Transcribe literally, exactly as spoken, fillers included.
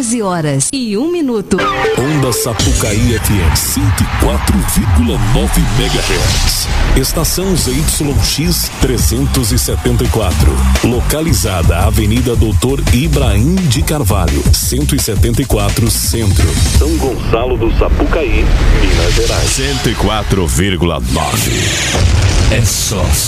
doze horas e um minuto. Onda Sapucaí F M cento e quatro vírgula nove megahertz. Estação Z Y X trezentos e setenta e quatro. Localizada Avenida Doutor Ibrahim de Carvalho, cento e setenta e quatro Centro, São Gonçalo do Sapucaí, Minas Gerais. cento e quatro vírgula nove. É só